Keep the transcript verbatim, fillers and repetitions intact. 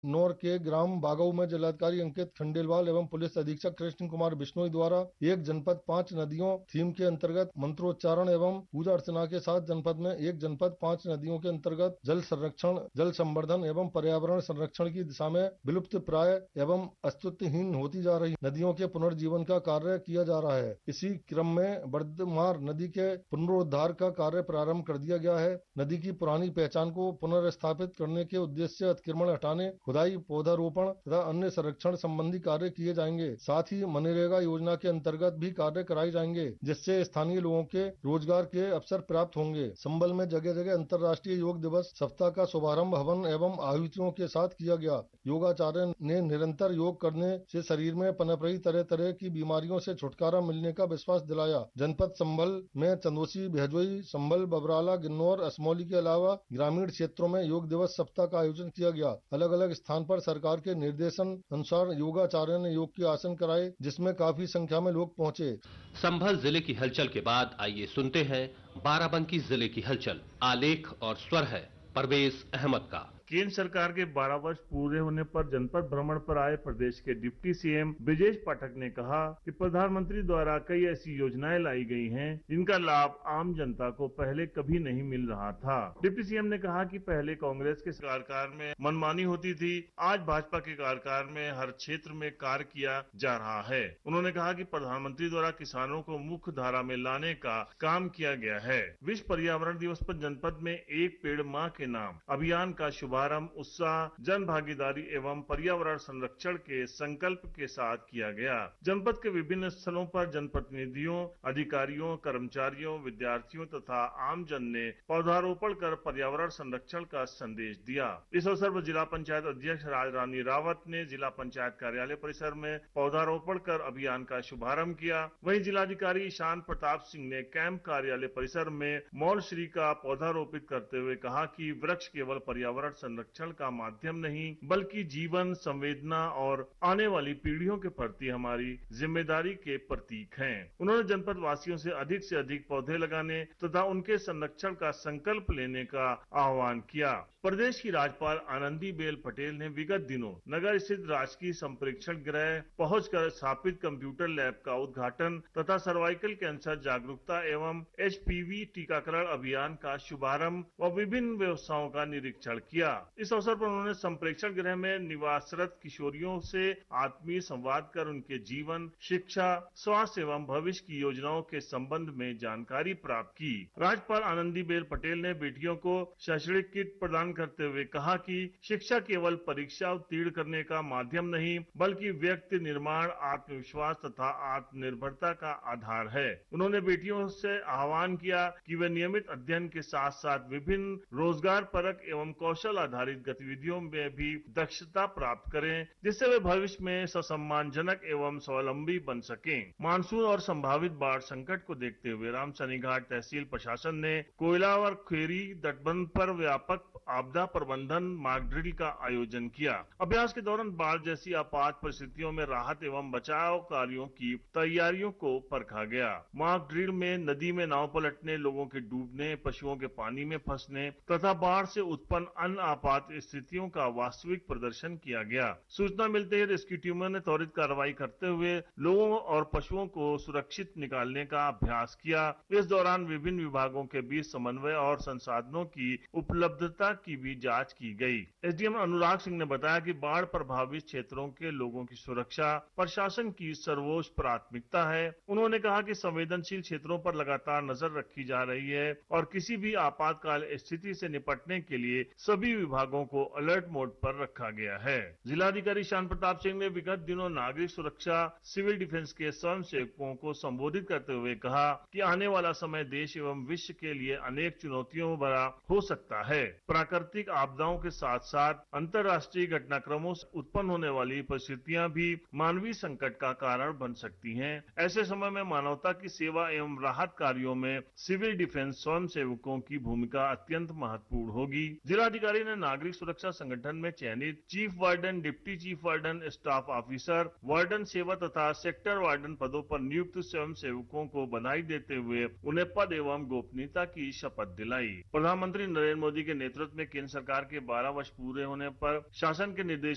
नौर के ग्राम बागऊ में जिलाधिकारी अंकित खंडेलवाल एवं पुलिस अधीक्षक कृष्ण कुमार बिश्नोई द्वारा एक जनपद पांच नदियों थीम के अंतर्गत मंत्रोच्चारण एवं पूजा अर्चना के साथ जनपद में एक जनपद पांच नदियों के अंतर्गत जल संरक्षण, जल संवर्धन एवं पर्यावरण संरक्षण की दिशा में विलुप्त प्राय एवं अस्तित्वहीन होती जा रही नदियों के पुनर्जीवन का कार्य किया जा रहा है। इसी क्रम में बर्दमार नदी के पुनरुद्धार का कार्य प्रारंभ कर दिया गया है। नदी की पुरानी पहचान को पुनर्स्थापित करने के उद्देश्य से अतिक्रमण हटाने, खुदाई, पौधारोपण तथा अन्य संरक्षण संबंधी कार्य किए जाएंगे। साथ ही मनरेगा योजना के अंतर्गत भी कार्य कराए जाएंगे, जिससे स्थानीय लोगों के रोजगार के अवसर प्राप्त होंगे। संबल में जगह जगह अंतर्राष्ट्रीय योग दिवस सप्ताह का शुभारंभ हवन एवं आहुतियों के साथ किया गया। योगाचार्य ने निरंतर योग करने से शरीर में पनप रही तरह तरह की बीमारियों से छुटकारा मिलने का विश्वास दिलाया। जनपद संभल में चंदोसी, भैजोई, संभल, बबराला, गिन्नौर, असमौली के अलावा ग्रामीण क्षेत्रों में योग दिवस सप्ताह का आयोजन किया गया। अलग अलग स्थान पर सरकार के निर्देशन अनुसार योगाचार्य ने योग के आसन कराए, जिसमें काफी संख्या में लोग पहुंचे। संभल जिले की हलचल के बाद आइए सुनते हैं बाराबंकी जिले की हलचल। आलेख और स्वर है परवेज अहमद का। केंद्र सरकार के बारह वर्ष पूरे होने पर जनपद भ्रमण पर आए प्रदेश के डिप्टी सीएम ब्रिजेश पाठक ने कहा कि प्रधानमंत्री द्वारा कई ऐसी योजनाएं लाई गई हैं जिनका लाभ आम जनता को पहले कभी नहीं मिल रहा था। डिप्टी सीएम ने कहा कि पहले कांग्रेस के कार्यकाल में मनमानी होती थी, आज भाजपा के कार्यकाल में हर क्षेत्र में कार्य किया जा रहा है। उन्होंने कहा कि प्रधानमंत्री द्वारा किसानों को मुख्य धारा में लाने का काम किया गया है। विश्व पर्यावरण दिवस पर जनपद में एक पेड़ मां के नाम अभियान का शुभारंभ उत्साह, जन भागीदारी एवं पर्यावरण संरक्षण के संकल्प के साथ किया गया। जनपद के विभिन्न स्थलों पर जनप्रतिनिधियों, अधिकारियों, कर्मचारियों, विद्यार्थियों तथा आमजन ने पौधारोपण कर पर्यावरण संरक्षण का संदेश दिया। इस अवसर पर जिला पंचायत अध्यक्ष राजरानी रावत ने जिला पंचायत कार्यालय परिसर में पौधारोपण कर अभियान का शुभारंभ किया। वहीं जिलाधिकारी ईशान प्रताप सिंह ने कैंप कार्यालय परिसर में मौलश्री का पौधारोपित करते हुए कहा कि वृक्ष केवल पर्यावरण संरक्षण का माध्यम नहीं बल्कि जीवन, संवेदना और आने वाली पीढ़ियों के प्रति हमारी जिम्मेदारी के प्रतीक हैं। उन्होंने जनपद वासियों से अधिक से अधिक पौधे लगाने तथा उनके संरक्षण का संकल्प लेने का आह्वान किया। प्रदेश की राज्यपाल आनंदीबेन पटेल ने विगत दिनों नगर स्थित राजकीय संप्रेक्षण गृह पहुंचकर स्थापित कंप्यूटर लैब का उद्घाटन तथा सर्वाइकल कैंसर जागरूकता एवं एचपीवी टीकाकरण अभियान का शुभारंभ व विभिन्न व्यवस्थाओं का निरीक्षण किया। इस अवसर पर उन्होंने संप्रेक्षण गृह में निवासरत किशोरियों से आत्मीय संवाद कर उनके जीवन, शिक्षा, स्वास्थ्य एवं भविष्य की योजनाओं के संबंध में जानकारी प्राप्त की। राज्यपाल आनंदीबेन पटेल ने बेटियों को शैक्षणिक किट प्रदान करते हुए कहा कि शिक्षा केवल परीक्षा उत्तीर्ण करने का माध्यम नहीं बल्कि व्यक्ति निर्माण, आत्मविश्वास तथा आत्मनिर्भरता का आधार है। उन्होंने बेटियों से आह्वान किया कि वे नियमित अध्ययन के साथ साथ विभिन्न रोजगार परक एवं कौशल आधारित गतिविधियों में भी दक्षता प्राप्त करें, जिससे वे भविष्य में ससम्मानजनक एवं स्वावलंबी बन सकें। मानसून और संभावित बाढ़ संकट को देखते हुए रामसनीघाट तहसील प्रशासन ने कोयला और खेरी तटबंध पर व्यापक आपदा प्रबंधन मॉक ड्रिल का आयोजन किया। अभ्यास के दौरान बाढ़ जैसी आपात परिस्थितियों में राहत एवं बचाव कार्यों की तैयारियों को परखा गया। मॉक ड्रिल में नदी में नाव पलटने, लोगों के डूबने, पशुओं के पानी में फंसने तथा बाढ़ से उत्पन्न अन्य आपात स्थितियों का वास्तविक प्रदर्शन किया गया। सूचना मिलते ही रेस्क्यू टीमों ने त्वरित कार्रवाई करते हुए लोगों और पशुओं को सुरक्षित निकालने का अभ्यास किया। इस दौरान विभिन्न विभागों के बीच समन्वय और संसाधनों की उपलब्धता की भी जांच की गई। एसडीएम अनुराग सिंह ने बताया कि बाढ़ प्रभावित क्षेत्रों के लोगों की सुरक्षा प्रशासन की सर्वोच्च प्राथमिकता है। उन्होंने कहा कि संवेदनशील क्षेत्रों पर लगातार नजर रखी जा रही है और किसी भी आपातकाल स्थिति से निपटने के लिए सभी विभागों को अलर्ट मोड पर रखा गया है। जिलाधिकारी ईशान प्रताप सिंह ने विगत दिनों नागरिक सुरक्षा, सिविल डिफेंस के स्वयं सेवकों को संबोधित करते हुए कहा कि आने वाला समय देश एवं विश्व के लिए अनेक चुनौतियों भरा हो सकता है। प्राकृतिक आपदाओं के साथ साथ अंतर्राष्ट्रीय घटनाक्रमों से उत्पन्न होने वाली परिस्थितियां भी मानवीय संकट का कारण बन सकती हैं। ऐसे समय में मानवता की सेवा एवं राहत कार्यों में सिविल डिफेंस स्वयं सेवकों की भूमिका अत्यंत महत्वपूर्ण होगी। जिलाधिकारी ने नागरिक सुरक्षा संगठन में चयनित chief warden, deputy chief warden, staff officer, warden सेवा तथा सेक्टर वार्डन पदों पर नियुक्त स्वयं सेवकों को बधाई देते हुए उन्हें पद एवं गोपनीयता की शपथ दिलाई। प्रधानमंत्री नरेंद्र मोदी के नेतृत्व में केंद्र सरकार के बारह वर्ष पूरे होने पर शासन के निर्देश